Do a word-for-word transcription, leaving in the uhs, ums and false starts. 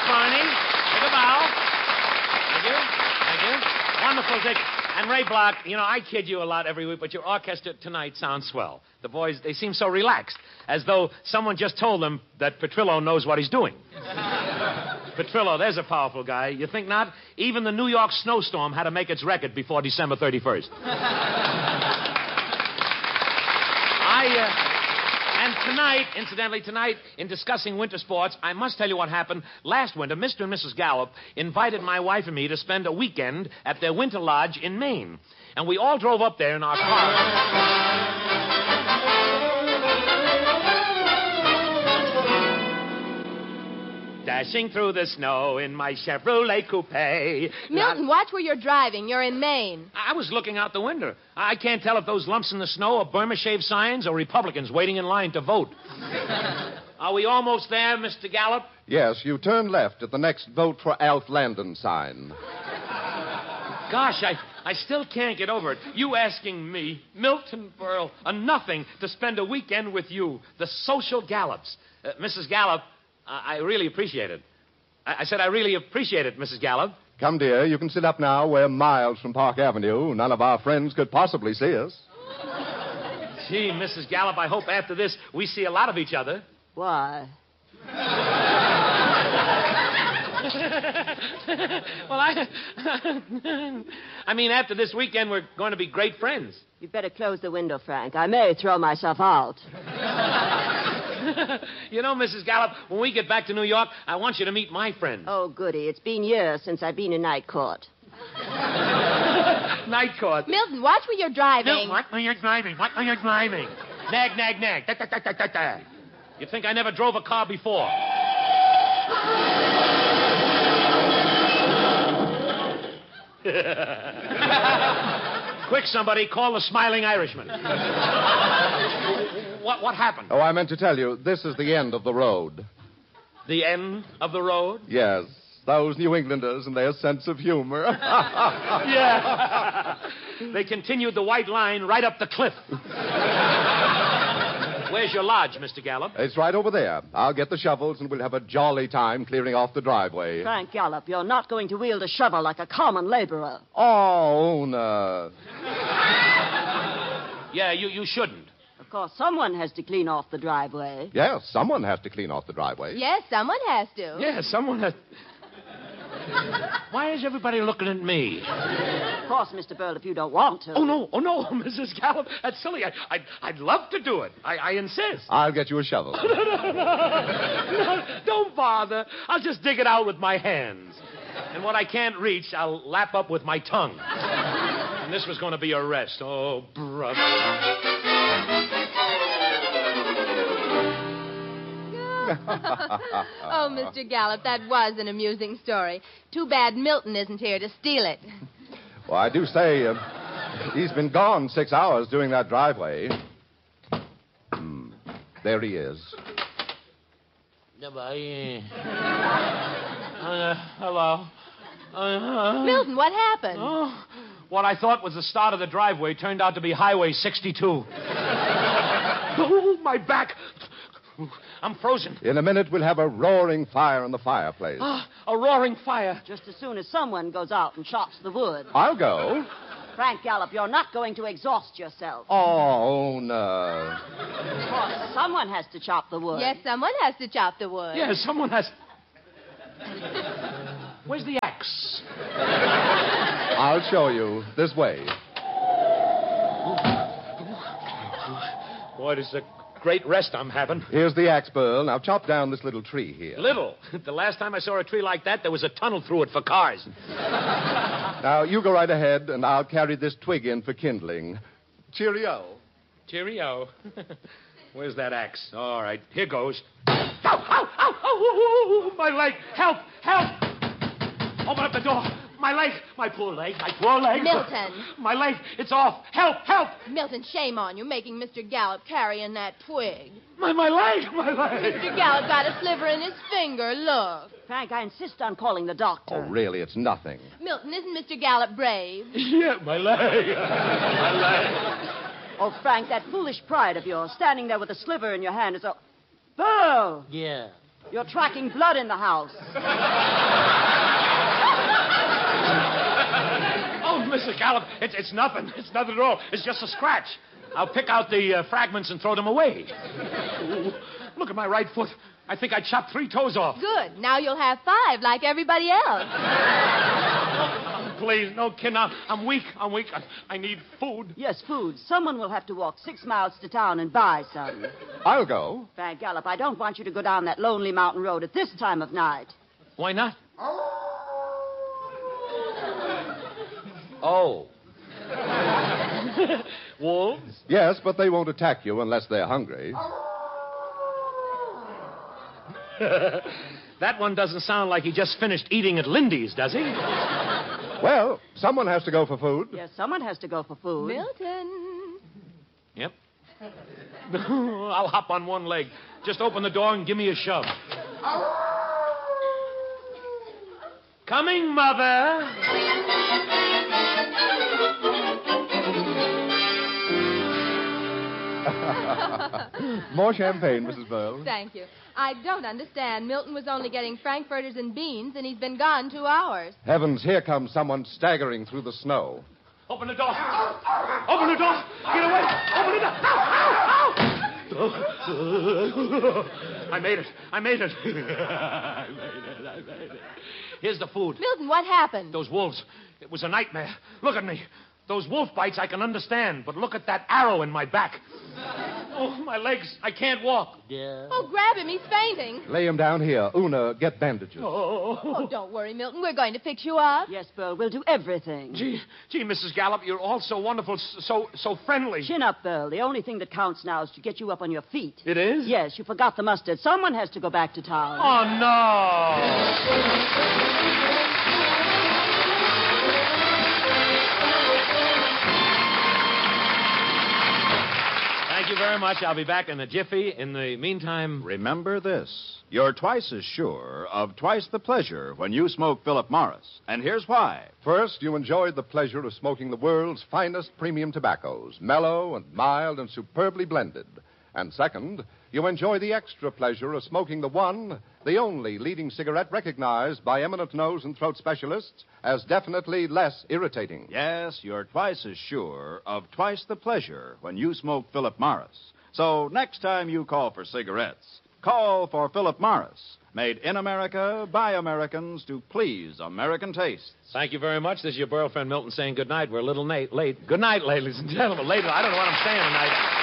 Barney. Take a bow. Thank you. Thank you. Wonderful, Dick. And Ray Block, you know, I kid you a lot every week, but your orchestra tonight sounds swell. The boys, they seem so relaxed, as though someone just told them that Petrillo knows what he's doing. Petrillo, there's a powerful guy. You think not? Even the New York snowstorm had to make its record before December thirty-first. I, uh... And tonight, incidentally, tonight, in discussing winter sports, I must tell you what happened. Last winter, Mister and Missus Gallup invited my wife and me to spend a weekend at their winter lodge in Maine. And we all drove up there in our car. Dashing through the snow in my Chevrolet coupe. Milton, Now, watch where you're driving. You're in Maine. I was looking out the window. I can't tell if those lumps in the snow are Burma shave signs or Republicans waiting in line to vote. Are we almost there, Mister Gallup? Yes, you turn left at the next Vote for Alf Landon sign. Gosh, I, I still can't get over it. You asking me, Milton Berle, a nothing, to spend a weekend with you, the social Gallups. Uh, Missus Gallup, I, I really appreciate it. I, I said I really appreciate it, Missus Gallup. Come, dear, you can sit up now. We're miles from Park Avenue. None of our friends could possibly see us. Gee, Missus Gallup, I hope after this we see a lot of each other. Why? Well, I... I mean, after this weekend, we're going to be great friends. You'd better close the window, Frank. I may throw myself out. You know, Missus Gallup, when we get back to New York, I want you to meet my friend. Oh, goody. It's been years since I've been in night court. Night court. Milton, watch where you're driving. Milton, watch where you're driving. Watch where you're driving. Nag, nag, nag. Da, da, da, da, da, da. You think I never drove a car before? Quick, somebody, call the Smiling Irishman. What, what happened? Oh, I meant to tell you, this is the end of the road. The end of the road? Yes, those New Englanders and their sense of humor. Yeah. They continued the white line right up the cliff. Where's your lodge, Mister Gallup? It's right over there. I'll get the shovels and we'll have a jolly time clearing off the driveway. Frank Gallup, you're not going to wield a shovel like a common laborer. Oh, no. Yeah, you, you shouldn't. Of course, someone has to clean off the driveway. Yes, someone has to clean off the driveway. Yes, someone has to. Yeah, someone has... Why is everybody looking at me? Of course, Mister Burl, if you don't want to. Oh, no, oh, no, Missus Gallup. That's silly. I, I'd, I'd love to do it. I, I insist. I'll get you a shovel. No, no, no, no. Don't bother. I'll just dig it out with my hands. And what I can't reach, I'll lap up with my tongue. And this was going to be a rest. Oh, brother. Oh, Mister Gallup, that was an amusing story. Too bad Milton isn't here to steal it. Well, I do say, uh, he's been gone six hours doing that driveway. Hmm. There he is. Uh, hello. Uh, Milton, what happened? Oh, what I thought was the start of the driveway turned out to be Highway sixty-two. Oh, my back. I'm frozen. In a minute, we'll have a roaring fire in the fireplace. Ah, a roaring fire. Just as soon as someone goes out and chops the wood. I'll go. Frank Gallup, you're not going to exhaust yourself. Oh, no. Of course, someone has to chop the wood. Yes, someone has to chop the wood. Yeah, someone has... Where's the axe? I'll show you. This way. Boy, this is a great rest I'm having. Here's the axe, Burl. Now chop down this little tree here. Little. The last time I saw a tree like that, there was a tunnel through it for cars. Now, you go right ahead, and I'll carry this twig in for kindling. Cheerio. Cheerio. Where's that axe? All right, here goes. Ow, ow, ow, ow, ow, my leg. Help, help. Open up the door. My leg, my poor leg, my poor leg. Milton. My leg, it's off. Help, help. Milton, shame on you, making Mister Gallup carrying that twig. My, my leg, my leg. Mister Gallup got a sliver in his finger, look. Frank, I insist on calling the doctor. Oh, really, it's nothing. Milton, isn't Mister Gallup brave? Yeah, my leg. My leg. Oh, Frank, that foolish pride of yours, standing there with a sliver in your hand is a... Burl! Yeah. You're tracking blood in the house. Oh, Missus Gallup, it's, it's nothing. It's nothing at all. It's just a scratch. I'll pick out the uh, fragments and throw them away. Ooh, look at my right foot. I think I chopped three toes off. Good. Now you'll have five like everybody else. Oh, please, no, kid. I'm, I'm weak. I'm weak. I, I need food. Yes, food. Someone will have to walk six miles to town and buy some. I'll go. Frank Gallup, I don't want you to go down that lonely mountain road at this time of night. Why not? Oh. Wolves? Yes, but they won't attack you unless they're hungry. That one doesn't sound like he just finished eating at Lindy's, does he? Well, someone has to go for food. Yes, someone has to go for food. Milton. Yep. I'll hop on one leg. Just open the door and give me a shove. Coming, Mother. More champagne, Missus Burl. Thank you. I don't understand. Milton was only getting frankfurters and beans, and he's been gone two hours. Heavens, here comes someone staggering through the snow. Open the door. Open the door. Get away. Open the door. Ow, ow, ow. I made it. I made it. I made it. I made it. Here's the food. Milton, what happened? Those wolves. It was a nightmare. Look at me. Those wolf bites I can understand, but look at that arrow in my back. Oh, my legs. I can't walk. Oh, grab him. He's fainting. Lay him down here. Una, get bandages. Oh. Oh, don't worry, Milton. We're going to fix you up. Yes, Burl, we'll do everything. Gee, gee, Missus Gallup, you're all so wonderful, so so friendly. Chin up, Burl. The only thing that counts now is to get you up on your feet. It is? Yes, you forgot the mustard. Someone has to go back to town. Oh, no. Thank you very much. I'll be back in a jiffy. In the meantime... Remember this. You're twice as sure of twice the pleasure when you smoke Philip Morris. And here's why. First, you enjoyed the pleasure of smoking the world's finest premium tobaccos, mellow and mild and superbly blended. And second, you enjoy the extra pleasure of smoking the one, the only leading cigarette recognized by eminent nose and throat specialists as definitely less irritating. Yes, you're twice as sure of twice the pleasure when you smoke Philip Morris. So next time you call for cigarettes, call for Philip Morris. Made in America by Americans to please American tastes. Thank you very much. This is your girlfriend Milton saying good night. We're a little late. late. Good night, ladies and gentlemen. Later. I don't know what I'm saying tonight.